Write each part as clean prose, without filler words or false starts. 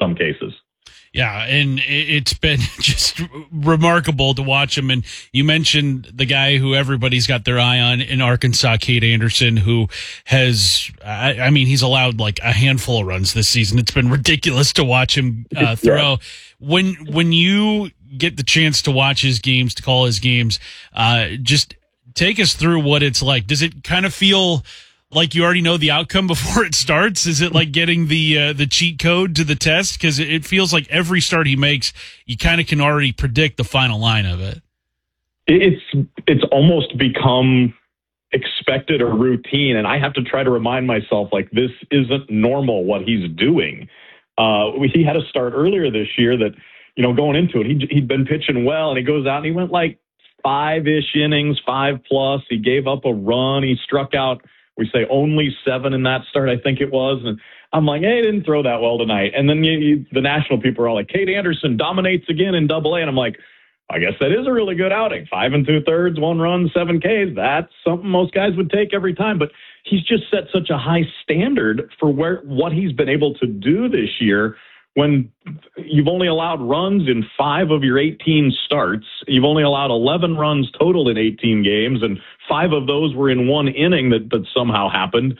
some cases. Yeah, and it's been just remarkable to watch him. And you mentioned the guy who everybody's got their eye on in Arkansas, Cade Anderson, who has, I mean, he's allowed like a handful of runs this season. It's been ridiculous to watch him throw. Yeah. When you get the chance to watch his games, to call his games, just take us through what it's like. Does it kind of feel like you already know the outcome before it starts? Is it like getting the cheat code to the test? Because it feels like every start he makes, you kind of can already predict the final line of it. It's almost become expected or routine, and I have to try to remind myself, like, this isn't normal what he's doing. He had a start earlier this year that, going into it, he'd been pitching well, and he goes out and he went like 5-ish innings, 5+. He gave up a run. He struck out, we say, only 7 in that start, I think it was. And I'm like, hey, he didn't throw that well tonight. And then the national people are all like, Cade Anderson dominates again in Double-A. And I'm like, I guess that is a really good outing. 5 2/3, 1 run, 7 Ks. That's something most guys would take every time. But he's just set such a high standard for what he's been able to do this year. When you've only allowed runs in 5 of your 18 starts, you've only allowed 11 runs total in 18 games, and 5 of those were in 1 inning that somehow happened.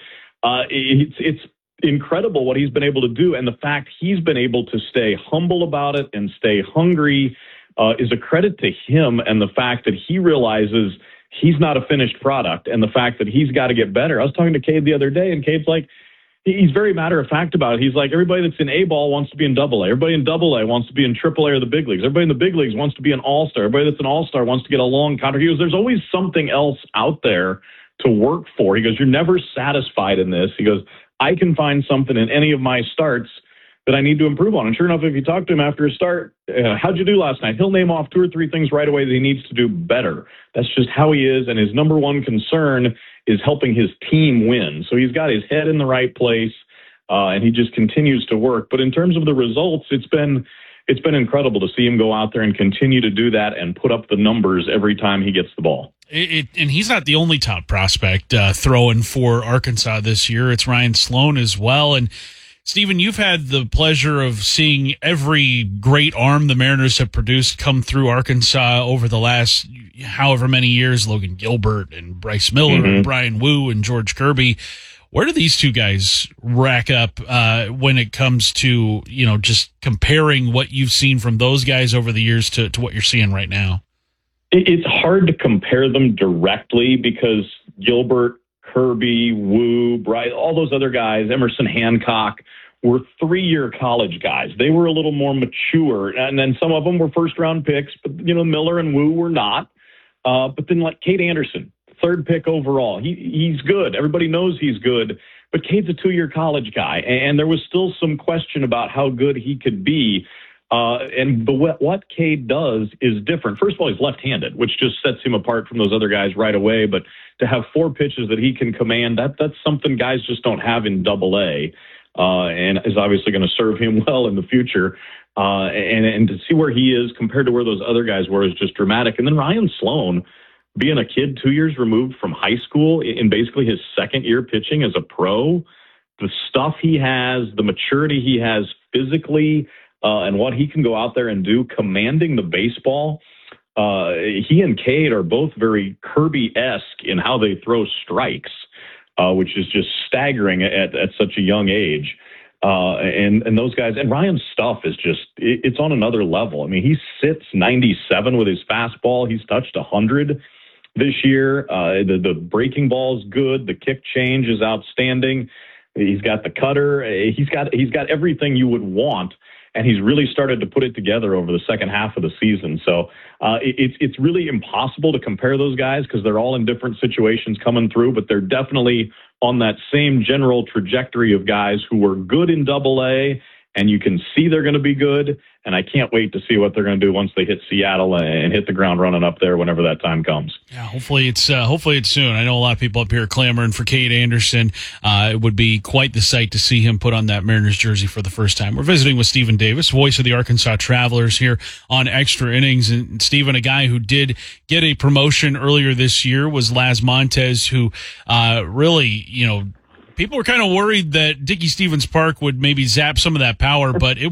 It's incredible what he's been able to do, and the fact he's been able to stay humble about it and stay hungry is a credit to him, and the fact that he realizes he's not a finished product, and the fact that he's got to get better. I was talking to Cade the other day, and Cade's like, he's very matter-of-fact about it. He's like, everybody that's in A-ball wants to be in Double-A. Everybody in Double-A wants to be in Triple-A or the big leagues. Everybody in the big leagues wants to be an all-star. Everybody that's an all-star wants to get a long contract. He goes, there's always something else out there to work for. He goes, you're never satisfied in this. He goes, I can find something in any of my starts that I need to improve on. And sure enough, if you talk to him after a start, how'd you do last night? He'll name off 2 or 3 things right away that he needs to do better. That's just how he is, and his number one concern is helping his team win. So he's got his head in the right place, and he just continues to work. But in terms of the results, it's been incredible to see him go out there and continue to do that and put up the numbers every time he gets the ball. And he's not the only top prospect throwing for Arkansas this year. It's Ryan Sloan as well. And Stephen, you've had the pleasure of seeing every great arm the Mariners have produced come through Arkansas over the last however many years. Logan Gilbert and Bryce Miller and Brian Wu and George Kirby. Where do these two guys rack up when it comes to, just comparing what you've seen from those guys over the years to what you're seeing right now? It's hard to compare them directly because Gilbert, Kirby, Wu, Bryce, all those other guys, Emerson Hancock, were 3-year college guys. They were a little more mature, and then some of them were first-round picks, but, Miller and Wu were not. But then, like Cade Anderson, 3rd pick overall. He's good. Everybody knows he's good, but Cade's a 2-year college guy, and there was still some question about how good he could be. But what Cade does is different. First of all, he's left-handed, which just sets him apart from those other guys right away. But to have 4 pitches that he can command, that's something guys just don't have in Double-A, and is obviously going to serve him well in the future. And to see where he is compared to where those other guys were is just dramatic. And then Ryan Sloan, being a kid 2 years removed from high school in basically his 2nd year pitching as a pro, the stuff he has, the maturity he has physically, and what he can go out there and do commanding the baseball. He and Cade are both very Kirby-esque in how they throw strikes, which is just staggering at such a young age. And those guys, and Ryan's stuff is just, it's on another level. I mean, he sits 97 with his fastball. He's touched 100 this year. The breaking ball is good. The kick change is outstanding. He's got the cutter. He's got everything you would want. And he's really started to put it together over the second half of the season. So it's really impossible to compare those guys because they're all in different situations coming through, but they're definitely on that same general trajectory of guys who were good in Double-A, and you can see they're going to be good. And I can't wait to see what they're going to do once they hit Seattle and hit the ground running up there whenever that time comes. Yeah, hopefully it's soon. I know a lot of people up here clamoring for Cade Anderson. It would be quite the sight to see him put on that Mariners jersey for the first time. We're visiting with Stephen Davis, voice of the Arkansas Travelers here on Extra Innings. And Stephen, a guy who did get a promotion earlier this year was Laz Montez, who really, people were kind of worried that Dickey Stevens Park would maybe zap some of that power, but it